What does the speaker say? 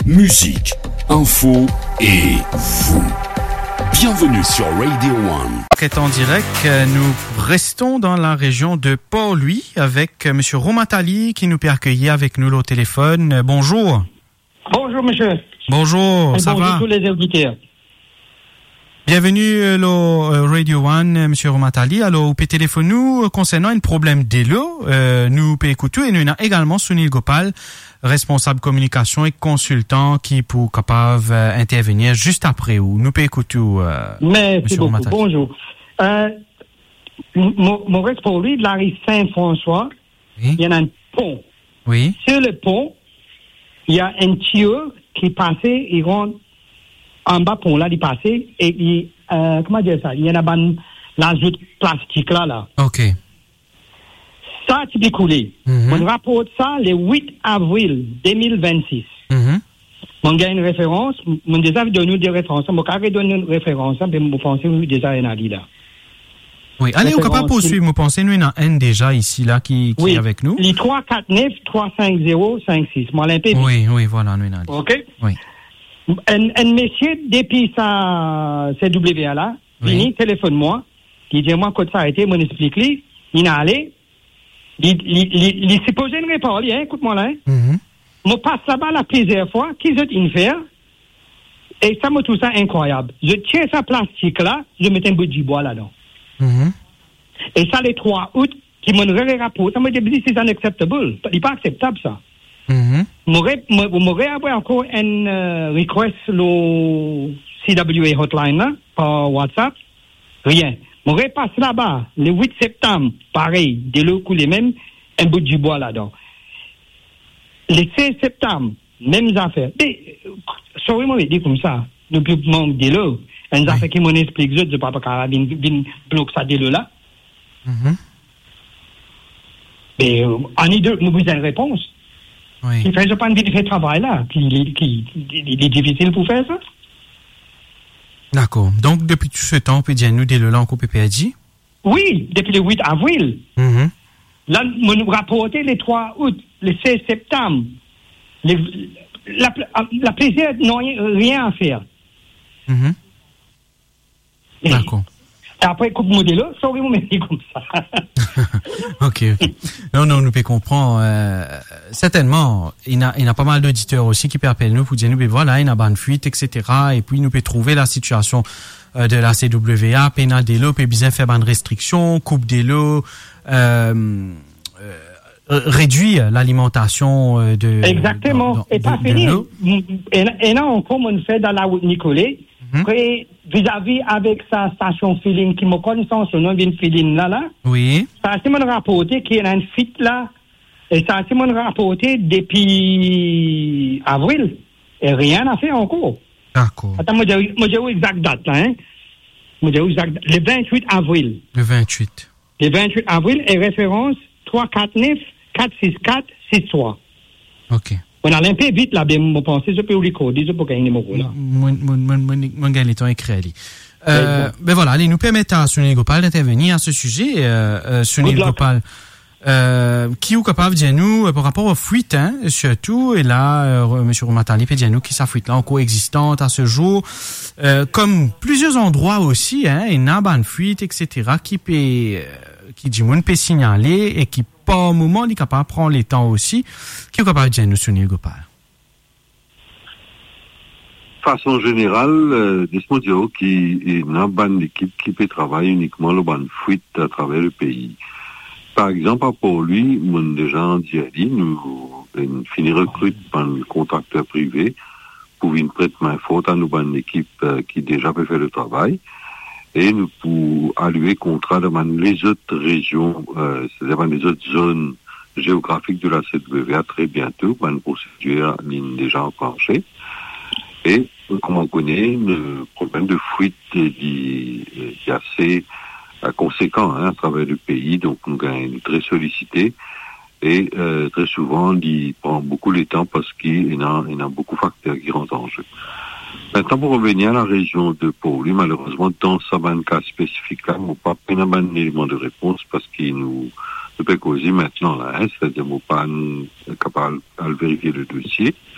musique, info et vous. Bienvenue sur Radio One. Est en direct, nous restons dans la région de Port-Louis avec monsieur Romain Tali qui nous peut accueillir avec nous au téléphone. Bonjour. Bonjour monsieur. Bonjour, ça va? Bonjour tous les auditeurs. Bienvenue au Radio One, monsieur Romain Tali. Alors, vous pouvez téléphoner nous concernant un problème d'élo. Nous pouvons écouter et nous avons également Sunil Gopal, responsable communication et consultant qui pour capable intervenir juste après vous. Nous pouvons écouter Merci beaucoup. Bonjour. Mon reste pour lui de la rue Saint-François, oui. Il y en a un pont. Oui. Sur le pont, il y a un tuyau qui passait, il rentre en bas pont là, il passait et il, comment dire ça? Il y en a l'ajout plastique là. OK. Ça, tu peux couler. On rapporte ça le 8 avril 2026. On gagne une référence. On déjà donné des références. On a donné une référence. Mais on pense que déjà un ali là. Oui, allez, on ne peut pas poursuivre. Vous pensez, nous, il y en a un déjà ici, là, qui est avec nous. Les 349-350-56. Moi, l'imprimer. Oui, voilà, nous, il y en a. OK? Oui. Un monsieur, depuis sa CWA là, il téléphone-moi. Il dit, moi, quand ça a été, mon explique-lui. Il est allé. Il s'est posé une réponse, hein, écoute-moi là. Je passe là-bas la plusieurs fois, qu'ils ont une faire, et ça me trouve ça incroyable. Je tiens sa plastique là, je mets un bout de bois là-dedans. Et ça, les 3 août, qui m'ont rapport, ça me dit, c'est unacceptable. C'est pas acceptable, ça. M'aurait encore un request le CWA hotline là, par WhatsApp. Rien. M'aurait passé là-bas, le 8 septembre, pareil, de l'eau coulée même, un bout de bois là-dedans. Le 16 septembre, mêmes affaires. Mais, sorry, moi, je dis comme ça, depuis le manque de l'eau, une affaire qui m'en explique, je ne sais pas, parce qu'il bloque ça de l'eau là. Mais, on est deux, nous besoin une réponse. Oui. Il fait pas envie de faire travail là, puis il est difficile pour faire ça. D'accord. Donc, depuis tout ce temps, on peut dire nous, dès le long qu'on peut perdre? Oui, depuis le 8 avril. Là, on nous rapportait les 3 août, le 16 septembre. La plaisir n'a rien à faire. D'accord. Et après, coupe modèle, sorry, vous mettez comme ça. OK. Non, nous pouvons comprendre. Certainement, il y a pas mal d'auditeurs aussi qui peuvent appeler nous pour dire nous, voilà, il y a une fuite, etc. Et puis, nous pouvons trouver la situation de la CWA, pénal des lots, peut bien faire une restriction, coupe des lots, réduire l'alimentation de. Exactement. Et pas fini. Et là, encore, on fait dans la route Nicolet. Après, vis-à-vis avec sa station feeling qui me connaissance, on vient feeling là. Oui. Ça a été mon rapporté qu'il y a une fuite là. Et ça a été mon rapporté depuis avril. Et rien n'a fait encore. D'accord. Attends, moi, j'ai eu exact date, là, hein. Moi, j'ai eu exact date. Le 28 avril. Le 28. Le 28 avril est référence 349-464-63. OK. On a un peu vite là, bien, je pense, je peux vous recorder, je peux gagner le numéro là. Mon gars, il est écrit. Ben voilà, allez, nous permettre à Sunil Gopal d'intervenir à ce sujet. Sunil Gopal, qui est capable de dire nous, par rapport aux fuites, hein, surtout, et là, monsieur Romain Tali peut dire nous qui sa fuite là encore existante à ce jour, comme plusieurs endroits aussi, hein, et n'a pas de fuite, etc., qui dit moun peut signaler et qui par moment, il est capable de prendre les temps aussi. Qui est capable de dire nous, Sunil Gopal? De façon générale, dis-moi qu'il y a une bonne équipe qui peut travailler uniquement le bonne fuite à travers le pays. Par exemple, pour lui, on a déjà dit, nous fini recrute par un contracteur privé pour une prête main forte à nous bonne équipe qui déjà peut faire le travail. Et nous pour allouer contrat de les autres régions, c'est-à-dire les autres zones géographiques de la CWA très bientôt, par une procédure déjà enclenchée. Et comme on connaît, le problème de fuite est assez conséquent à travers le pays, donc nous gagnons très sollicité. Et très souvent, il prend beaucoup de temps parce qu'il y a beaucoup de facteurs qui rentrent en jeu. Maintenant, pour revenir à la région de Port-Louis, malheureusement, dans ce cas spécifique, là, on n'a pas un élément de réponse parce qu'il nous peut causer maintenant, là, c'est-à-dire qu'on n'est pas capable de vérifier le dossier.